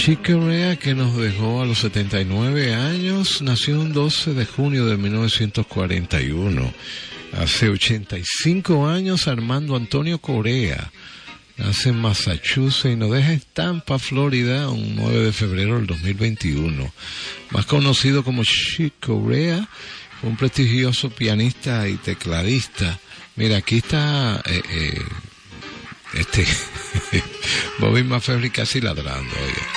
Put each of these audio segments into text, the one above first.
Chick Corea, que nos dejó a los 79 años, nació el 12 de junio de 1941. Hace 85 años, Armando Antonio Corea nace en Massachusetts y nos deja en Tampa, Florida, un 9 de febrero del 2021. Más conocido como Chick Corea, fue un prestigioso pianista y tecladista. Mira, aquí está Bobby McFerrin casi ladrando, oiga,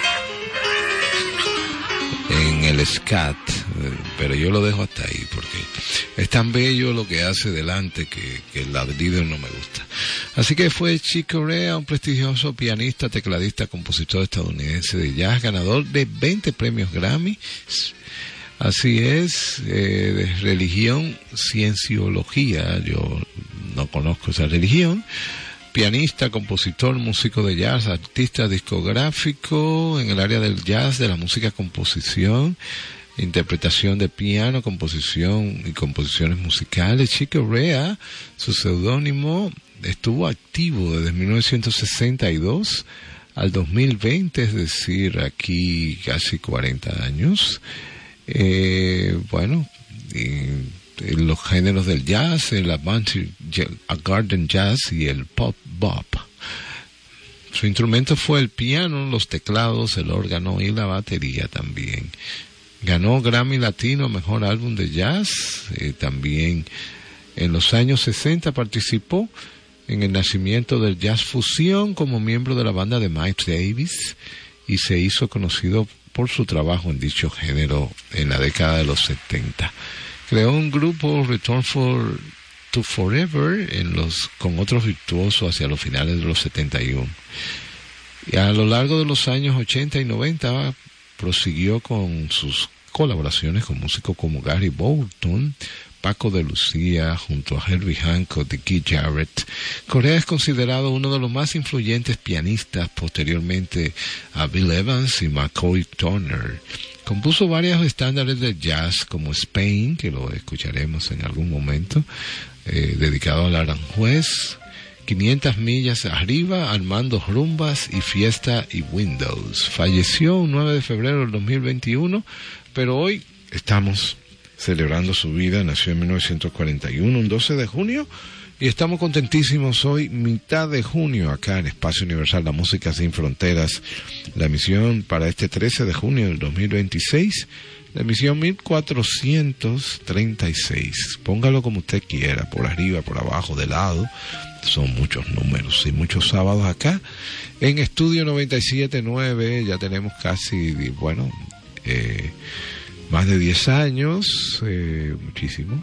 en el scat, pero yo lo dejo hasta ahí porque es tan bello lo que hace delante que el ladrido no me gusta. Así que fue Chick Corea, un prestigioso pianista, tecladista, compositor estadounidense de jazz, ganador de 20 premios Grammy. Así es, de religión, cienciología, yo no conozco esa religión. Pianista, compositor, músico de jazz, artista discográfico en el área del jazz, de la música, composición, interpretación de piano, composición y composiciones musicales. Chick Corea, su seudónimo, estuvo activo desde 1962 al 2020, es decir, aquí casi 40 años. En los géneros del jazz, el avant-garde jazz y el pop bop. Su instrumento fue el piano, los teclados, el órgano y la batería también. Ganó Grammy Latino Mejor Álbum de Jazz. También en los años 60 participó en el nacimiento del jazz fusión como miembro de la banda de Miles Davis y se hizo conocido por su trabajo en dicho género en la década de los 70. Creó un grupo, Return to Forever, con otros virtuosos hacia los finales de los 71. Y a lo largo de los años 80 y 90 prosiguió con sus colaboraciones con músicos como Gary Bolton, Paco de Lucía, junto a Herbie Hancock y Keith Jarrett. Corea es considerado uno de los más influyentes pianistas, posteriormente a Bill Evans y McCoy Turner. Compuso varios estándares de jazz como Spain, que lo escucharemos en algún momento, dedicado al Aranjuez, 500 millas arriba, Armando Rumbas y Fiesta y Windows. Falleció un 9 de febrero del 2021, pero hoy estamos celebrando su vida. Nació en 1941, un 12 de junio, y estamos contentísimos hoy, mitad de junio, acá en Espacio Universal, la música sin fronteras, la emisión para este 13 de junio del 2026, la emisión 1436. Póngalo como usted quiera, por arriba, por abajo, de lado, son muchos números y muchos sábados acá en Estudio 97.9. Ya tenemos casi, más de 10 años, muchísimo,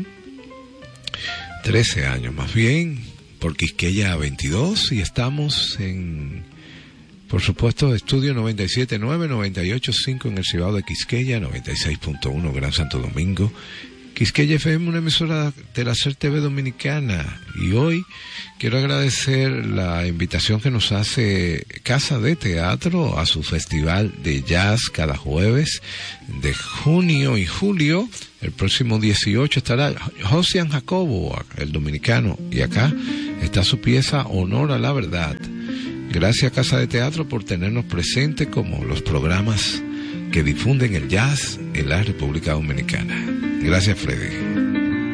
13 años más bien, por Quisqueya 22, y estamos en, por supuesto, Estudio 97.9, 98.5 en el Cibao de Quisqueya, 96.1 Gran Santo Domingo, Quisqueya FM, una emisora de la SER TV Dominicana. Y hoy quiero agradecer la invitación que nos hace Casa de Teatro a su festival de jazz cada jueves de junio y julio. El próximo 18 estará Josian Jacobo, el dominicano, y acá está su pieza Honor a la Verdad. Gracias Casa de Teatro por tenernos presentes como los programas que difunden el jazz en la República Dominicana. Gracias, Freddy.